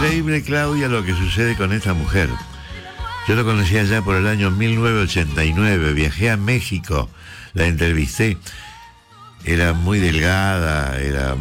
increíble, Claudia, lo que sucede con esta mujer. Yo la conocí allá por el año 1989, viajé a México, la entrevisté. Era muy delgada, era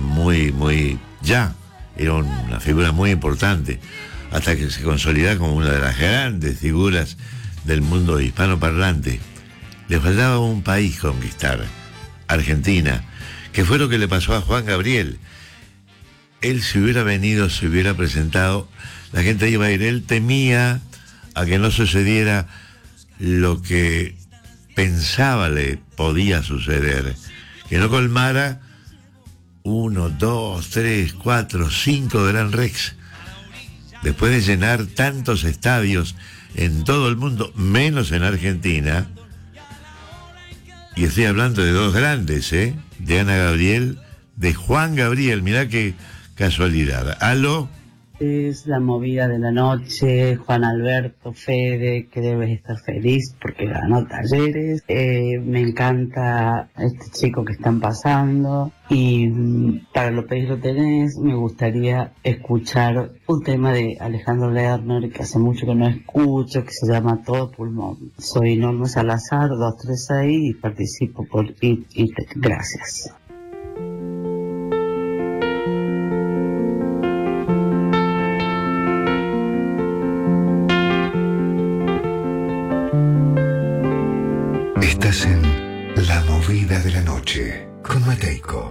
era una figura muy importante, hasta que se consolidó como una de las grandes figuras del mundo hispanoparlante. Le faltaba un país conquistar, Argentina, que fue lo que le pasó a Juan Gabriel. Él se hubiera venido, se hubiera presentado, la gente iba a ir, él temía a que no sucediera lo que pensaba le podía suceder, que no colmara 1, 2, 3, 4, 5 Gran Rex, después de llenar tantos estadios en todo el mundo, menos en Argentina. Y estoy hablando de dos grandes, de Ana Gabriel, de Juan Gabriel, mirá qué casualidad. ¿Aló? Es la movida de la noche, Juan Alberto, Fede, que debes estar feliz porque ganó Talleres. Me encanta este chico que están pasando. Y para lo que lo tenés, me gustaría escuchar un tema de Alejandro Lerner que hace mucho que no escucho, que se llama Todo Pulmón. Soy Norma Salazar, 236, y participo por IT. Gracias. Estás en La Movida de la Noche con Mateico.